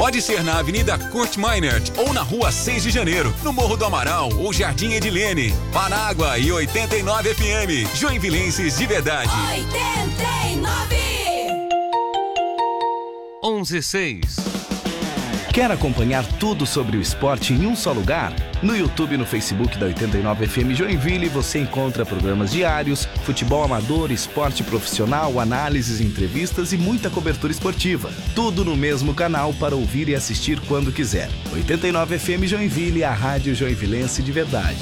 Pode ser na Avenida Kurt Meinert ou na Rua 6 de Janeiro, no Morro do Amaral ou Jardim Edilene. Panágua e 89 FM. Joinvilenses de verdade. 89. 11:06. Quer acompanhar tudo sobre o esporte em um só lugar? No YouTube e no Facebook da 89 FM Joinville você encontra programas diários, futebol amador, esporte profissional, análises, entrevistas e muita cobertura esportiva. Tudo no mesmo canal para ouvir e assistir quando quiser. 89 FM Joinville, a rádio joinvilense de verdade.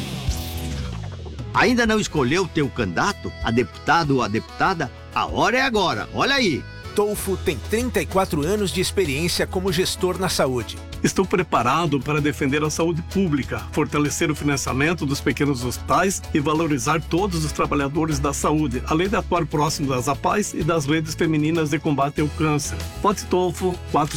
Ainda não escolheu teu candidato, a deputado ou a deputada? A hora é agora, olha aí! Tolfo tem 34 anos de experiência como gestor na saúde. Estou preparado para defender a saúde pública, fortalecer o financiamento dos pequenos hospitais e valorizar todos os trabalhadores da saúde, além de atuar próximo das APAES e das redes femininas de combate ao câncer. Vote Tolfo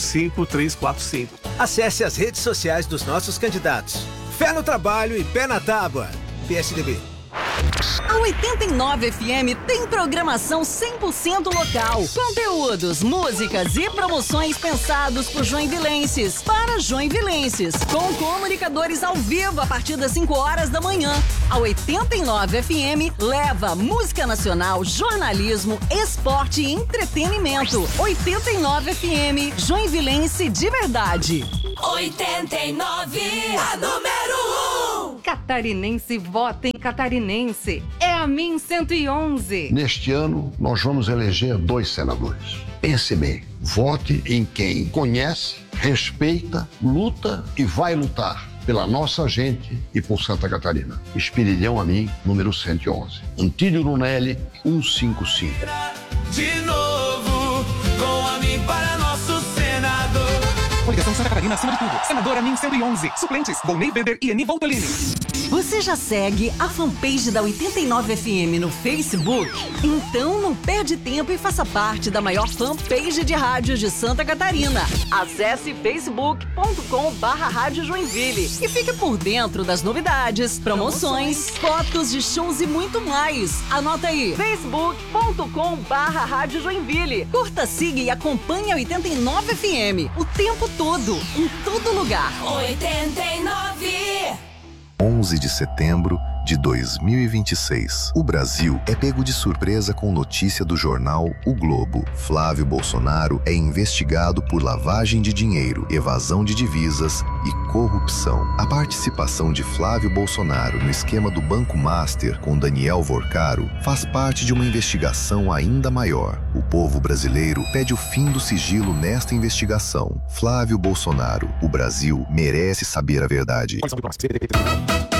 45345. Acesse as redes sociais dos nossos candidatos. Fé no trabalho e pé na tábua. PSDB. A 89 FM tem programação 100% local. Conteúdos, músicas e promoções pensados por joinvilenses, para joinvilenses. Com comunicadores ao vivo a partir das 5 horas da manhã. A 89 FM leva música nacional, jornalismo, esporte e entretenimento. 89 FM, joinvilense de verdade. 89, a número 1. Catarinense vota em catarinense. É a MIN 111. Neste ano, nós vamos eleger 2 senadores. Pense bem, vote em quem conhece, respeita, luta e vai lutar pela nossa gente e por Santa Catarina. Espiridião Amin, número 111. Antílio Lunelli, 155. De novo, com Amin para nosso senador. Coligação Santa Catarina acima de tudo. Senador Amin 111. Suplentes, Volney Bender e Eni Voltolini. Você já segue a fanpage da 89 FM no Facebook? Então não perde tempo e faça parte da maior fanpage de rádios de Santa Catarina. Acesse facebook.com/Rádio Joinville e fique por dentro das novidades, promoções, fotos de shows e muito mais. Anota aí, facebook.com/Rádio Joinville. Curta, siga e acompanhe a 89 FM o tempo todo, em todo lugar. 89! 11 de setembro de 2026. O Brasil é pego de surpresa com notícia do jornal O Globo. Flávio Bolsonaro é investigado por lavagem de dinheiro, evasão de divisas e corrupção. A participação de Flávio Bolsonaro no esquema do Banco Master com Daniel Vorcaro faz parte de uma investigação ainda maior. O povo brasileiro pede o fim do sigilo nesta investigação. Flávio Bolsonaro, o Brasil merece saber a verdade.